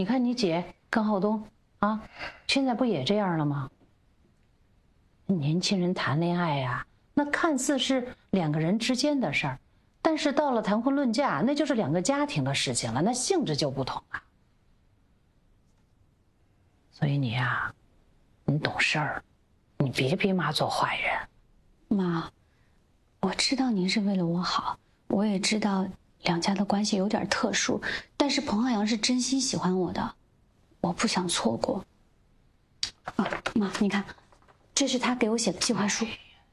你看你姐跟浩东啊，现在不也这样了吗？年轻人谈恋爱呀，那看似是两个人之间的事儿，但是到了谈婚论嫁，那就是两个家庭的事情了，那性质就不同了。所以你呀，你懂事儿，你别逼妈做坏人。 妈，我知道您是为了我好，我也知道两家的关系有点特殊，但是彭浩洋是真心喜欢我的，我不想错过。啊，妈，你看，这是他给我写的计划书。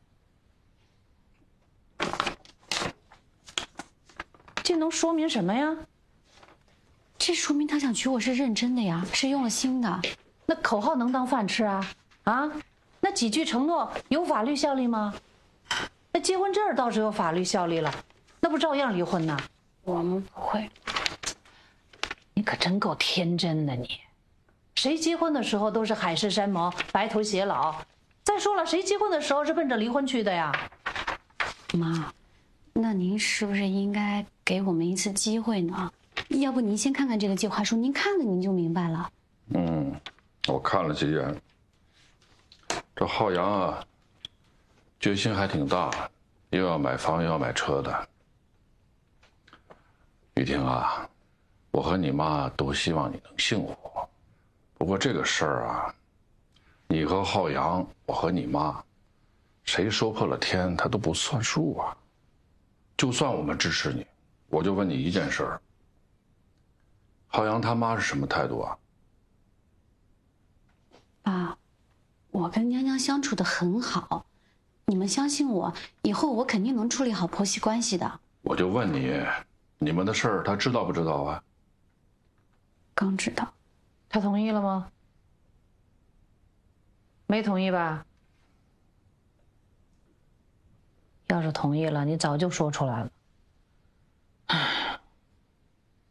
这能说明什么呀？ 这说明他想娶我是认真的呀，是用了心的。 那口号能当饭吃啊？啊，那几句承诺有法律效力吗？那结婚证倒是有法律效力了，那不照样离婚呢？ 我们不会。 你可真够天真的你，谁结婚的时候都是海誓山盟、白头偕老。再说了，谁结婚的时候是奔着离婚去的呀？ 妈，那您是不是应该给我们一次机会呢？要不您先看看这个计划书，您看了您就明白了。 我看了几眼，这浩洋啊，决心还挺大，又要买房又要买车的。雨婷啊，我和你妈都希望你能幸福，不过这个事儿啊，你和浩洋，我和你妈，谁说破了天，他都不算数啊。就算我们支持你，我就问你一件事儿：浩洋他妈是什么态度啊？ 爸，我跟娘娘相处得很好，你们相信我，以后我肯定能处理好婆媳关系的。 我就问你，你们的事儿他知道不知道啊？ 刚知道。 他同意了吗？没同意吧？要是同意了，你早就说出来了。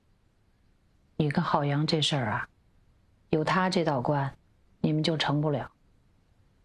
你跟浩洋这事儿啊，有他这道关，你们就成不了。